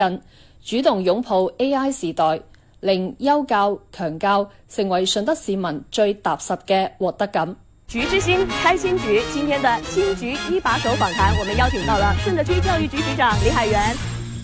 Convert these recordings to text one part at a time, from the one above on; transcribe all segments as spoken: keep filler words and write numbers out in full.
人，主動擁抱 A I 時代，令優教強教成為順德市民最踏實嘅獲得感。 局之星，開心局，今天的新局一把手訪談，我們邀請到了順德區教育局局長李海源。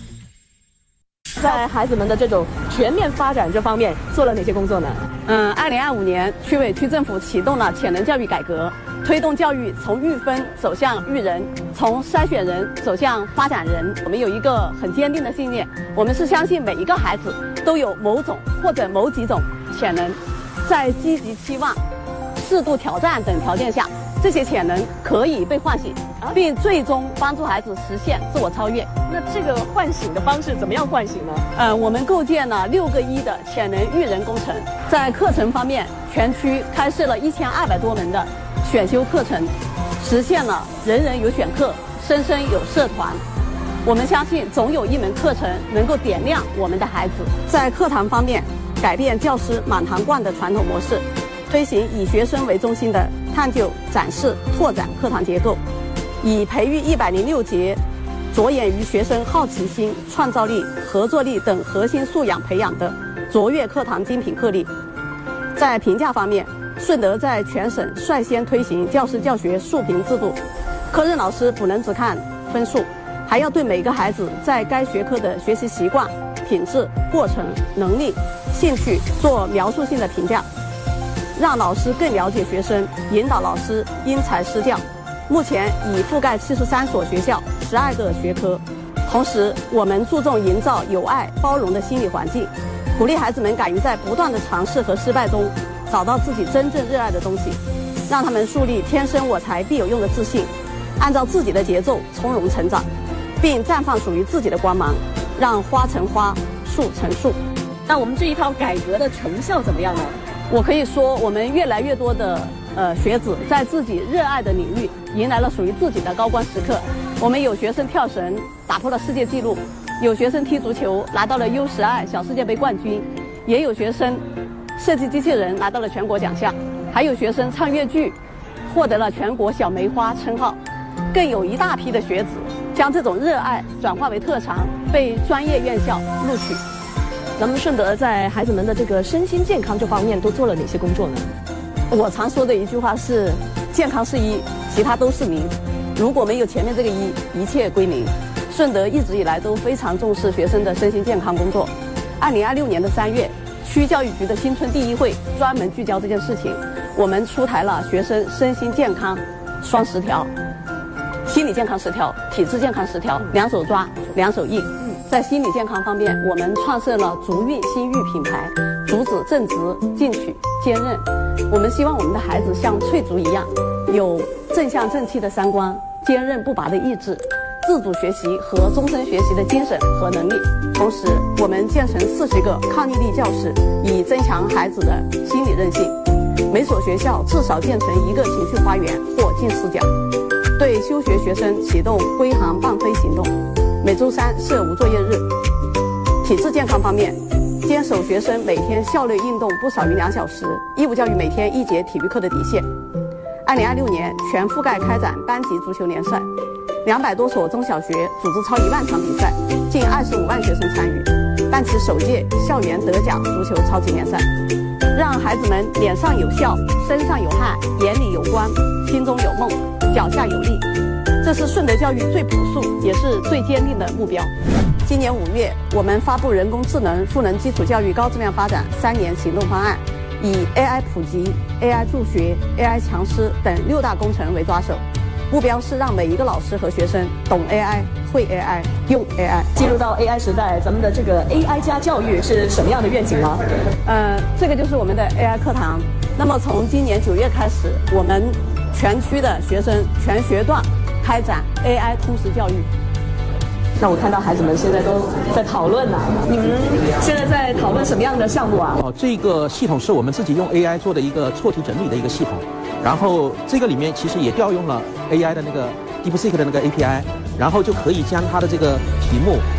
在孩子們的這種全面發展這方面做了哪些工作呢？ 嗯，二零二五年，區委區政府啟動了潛能教育改革，推動教育從育分走向育人，從篩選人走向發展人。我們有一個很堅定的信念，我們是相信每一個孩子都有某種或者某幾種潛能，在積極期望、適度挑戰等條件下，這些潛能可以被喚醒，並最終幫助孩子實現自我超越。 那這個喚醒的方式怎麼樣喚醒呢？ 呃，我們構建了六個一的潛能育人工程。在課程方面，全區開設了一千二百多門的選修課程，實現了人人有選課，生生有社團。我們相信總有一門課程能夠點亮我們的孩子。在課堂方面，改變教師滿堂灌的傳統模式，推行以學生為中心的探究、展示、拓展課堂結構，以培育一百零六節着眼於學生好奇心、創造力、合作力等核心素養培養的卓越課堂精品課例。在評價方面，順德在全省率先推行教師教學述評制度，科任老師不能只看分數，還要對每個孩子在該學科的學習習慣、品質、過程、能力、興趣做描述性的評價，讓老師更了解學生，引導老師因材施教。目前已覆蓋七十三所學校、十二個學科。同時，我們注重營造有愛、包容的心理環境，鼓勵孩子們敢於在不斷的嘗試和失敗中，找到自己真正熱愛的東西，讓他們樹立天生我材必有用的自信，按照自己的節奏從容成長，並綻放屬於自己的光芒，讓花成花，樹成樹。 那我們這一套改革的成效怎麼樣呢？ 我可以說，我們越來越多的呃學子在自己熱愛的領域迎來了屬於自己的高光時刻。我們有學生跳繩打破了世界紀錄，有學生踢足球拿到了 U 十二 小世界杯冠軍，也有學生設計機器人拿到了全國獎項，還有學生唱粵劇獲得了全國小梅花稱號，更有一大批的學子將這種熱愛轉化為特長，被專業院校錄取。 咱們順德在孩子們的這個身心健康這方面都做了哪些工作呢？ 我常說的一句話是，健康是一，其他都是零。如果沒有前面這個一，一切歸零。順德一直以來都非常重視學生的身心健康工作。二零二六年的三月，區教育局的新春第一會專門聚焦這件事情，我們出台了學生身心健康雙十條，心理健康十條，體質健康十條，兩手抓，兩手硬。在心理健康方面，我們創設了足運心育品牌，主旨正直、進取、堅韌。我們希望我們的孩子像翠竹一樣，有正向正氣的三觀，堅韌不拔的意志，自主學習和終身學習的精神和能力。同時，我們建成四十個抗逆力教室，以增強孩子的心理韌性。每所學校至少建成一個情緒花園或近視角，對休學學生啟動歸航伴飛行動。每周三設無作業日。體質健康方面，堅守學生每天校內運動不少於兩小時，義務教育每天一節體育課的底線。二零二六年全覆蓋開展班級足球聯賽，兩百多所中小學組織超一萬場比賽，近二十五萬學生參與，辦起首屆校園得獎足球超級聯賽，讓孩子們臉上有笑，身上有汗，眼裡有光，心中有夢，腳下有力。這是順德教育最樸素也是最堅定的目標。今年五月，我們發布人工智能賦能基礎教育高質量發展三年行動方案，以 A I 普及、A I 助學、A I 強師等六大工程為抓手，目標是讓每一個老師和學生懂 A I、會 A I、用 A I。 進入到 A I 時代，咱們的這個 A I 加教育是什麼樣的願景呢？ 呃，這個就是我們的 A I 課堂。那麼從今年九月開始，我們全區的學生全學段開展 A I 通識教育。 那我看到孩子們現在都在討論呢，你們現在在討論什麼樣的項目啊？ 哦，這個系統是我們自己用 A I 做的一個錯題整理的一個系統，然後這個裡面其實也調用了 A I 的那個 DeepSeek 的那個 A P I， 然後就可以將它的這個題目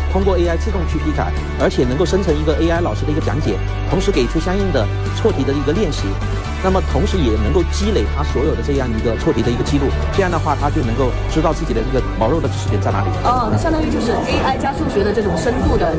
通过 A I 自动去批改，而且能够生成一个 A I 老师的一个讲解，同时给出相应的错题的一个练习。那么同时也能够积累他所有的这样一个错题的一个记录，这样的话他就能够知道自己的这个毛肉的知识点在哪里。 哦，那相当于就是 A I 加数学的这种深度的